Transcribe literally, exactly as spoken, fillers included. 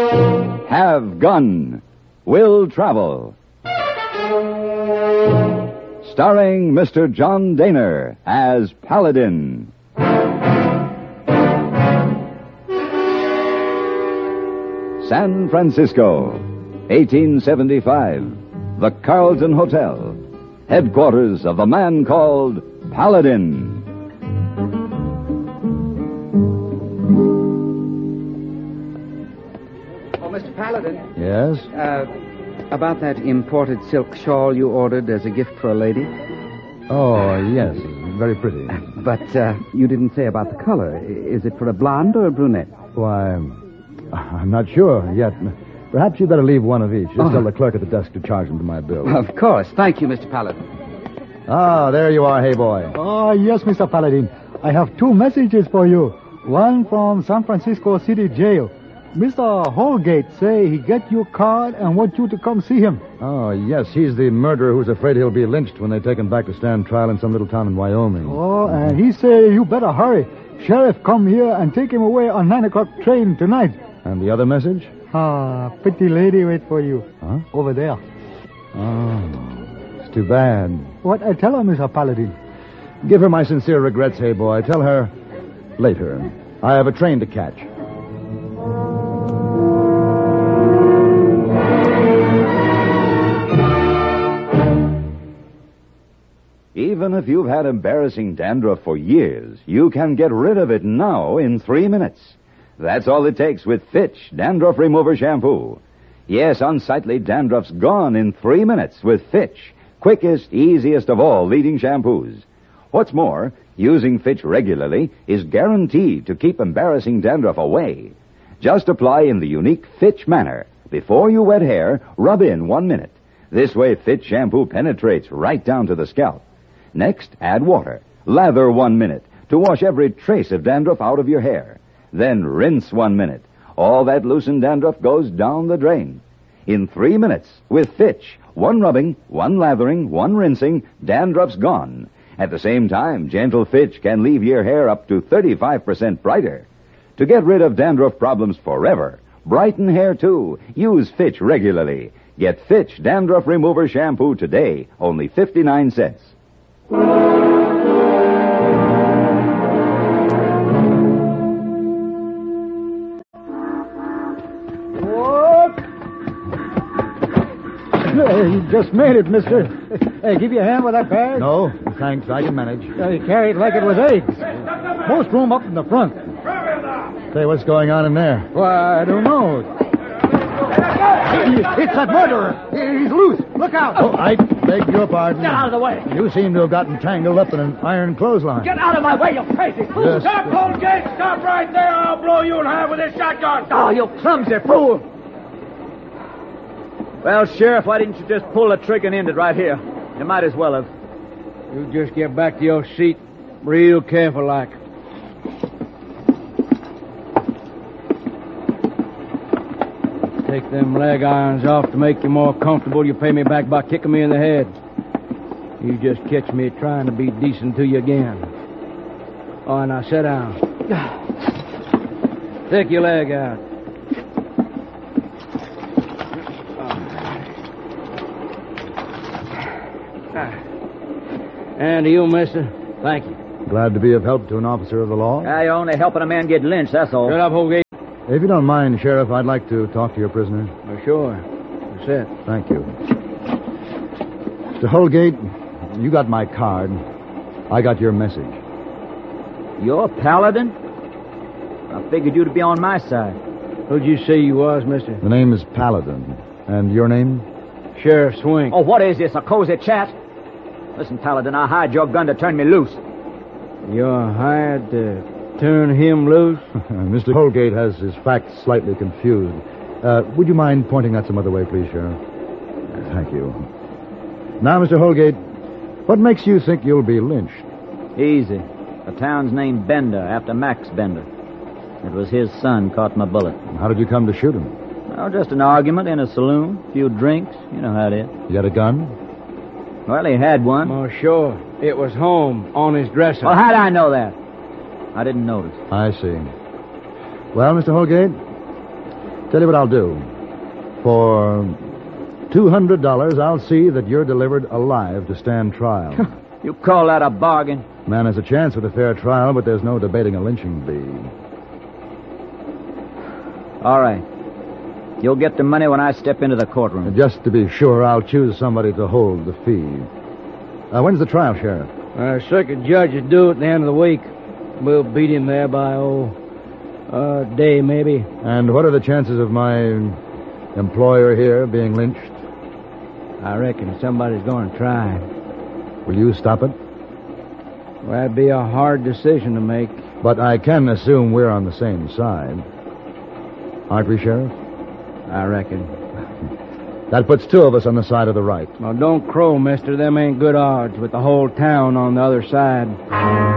Have Gun, Will Travel. Starring Mister John Daner as Paladin. San Francisco, eighteen seventy-five. The Carlton Hotel, headquarters of the man called Paladin. Oh, Mister Paladin. Yes? Uh, about that imported silk shawl you ordered as a gift for a lady. Oh, yes. Very pretty. But uh, you didn't say about the color. Is it for a blonde or a brunette? Why, I'm not sure yet. Perhaps you'd better leave one of each. Just Oh. tell the clerk at the desk to charge them to my bill. Of course. Thank you, Mister Paladin. Ah, there you are, hey boy. Oh, yes, Mister Paladin. I have two messages for you. One from San Francisco City Jail. Mister Holgate say he get your card and want you to come see him. Oh, yes, he's the murderer who's afraid he'll be lynched when they take him back to stand trial in some little town in Wyoming. Oh, and he say you better hurry. Sheriff come here and take him away on nine o'clock train tonight. And the other message? Ah, pretty lady wait for you. Huh? Over there. Oh, it's too bad. What I tell her, Mister Paladin? Give her my sincere regrets, hey boy. Tell her later. I have a train to catch. Even if you've had embarrassing dandruff for years, you can get rid of it now in three minutes. That's all it takes with Fitch Dandruff Remover Shampoo. Yes, unsightly dandruff's gone in three minutes with Fitch, quickest, easiest of all leading shampoos. What's more, using Fitch regularly is guaranteed to keep embarrassing dandruff away. Just apply in the unique Fitch manner. Before you wet hair, rub in one minute. This way, Fitch shampoo penetrates right down to the scalp. Next, add water. Lather one minute to wash every trace of dandruff out of your hair. Then rinse one minute. All that loosened dandruff goes down the drain. In three minutes, with Fitch, one rubbing, one lathering, one rinsing, dandruff's gone. At the same time, gentle Fitch can leave your hair up to thirty-five percent brighter. To get rid of dandruff problems forever, brighten hair too, use Fitch regularly. Get Fitch Dandruff Remover Shampoo today, only fifty-nine cents. Hey, you just made it, mister. Hey, give you a hand with that bag? No, thanks. I can manage. Uh, you carry it like it was eggs. Most room up in the front. Say, what's going on in there? Why, I don't know. It's that murderer. He's loose. Look out. Oh, I beg your pardon. Get out of the way. You seem to have gotten tangled up in an iron clothesline. Get out of my way, you crazy fool. Yes. Stop, Holgate. Stop right there. I'll blow you in half with this shotgun. Oh, you clumsy fool. Well, Sheriff, why didn't you just pull the trigger and end it right here? You might as well have. You just get back to your seat real careful like. Take them leg irons off to make you more comfortable. You pay me back by kicking me in the head. You just catch me trying to be decent to you again. Oh, now sit down. Take your leg out. And to you, mister, thank you. Glad to be of help to an officer of the law. Yeah, you're only helping a man get lynched, that's all. Shut up, Holgate. If you don't mind, Sheriff, I'd like to talk to your prisoner. Oh, sure. That's it. Thank you. Mister Holgate, you got my card. I got your message. You're Paladin? I figured you'd be on my side. Who'd you say you was, mister? The name is Paladin. And your name? Sheriff Swink. Oh, what is this, a cozy chat? Listen, Paladin, I hired your gun to turn me loose. You're hired to turn him loose? Mister Holgate has his facts slightly confused. Uh, would you mind pointing that some other way, please, Sheriff? Thank you. Now, Mister Holgate, what makes you think you'll be lynched? Easy. The town's named Bender, after Max Bender. It was his son caught my bullet. How did you come to shoot him? Oh, just an argument in a saloon, a few drinks. You know how it is. You had a gun? Well, he had one. Oh, sure. It was home on his dresser. Well, how'd I know that? I didn't notice. I see. Well, Mister Holgate, Tell you what I'll do. For two hundred dollars, I'll see that you're delivered alive to stand trial. You call that a bargain? Man has a chance with a fair trial, but there's no debating a lynching bee. All right. You'll get the money when I step into the courtroom. And just to be sure, I'll choose somebody to hold the fee. Uh, when's the trial, Sheriff? Our circuit judge is due at the end of the week. We'll beat him there by, oh, a day maybe. And what are the chances of my employer here being lynched? I reckon somebody's going to try. Will you stop it? Well, that'd be a hard decision to make. But I can assume we're on the same side. Aren't we, Sheriff? I reckon. That puts two of us on the side of the right. Well, don't crow, mister. Them ain't good odds with the whole town on the other side.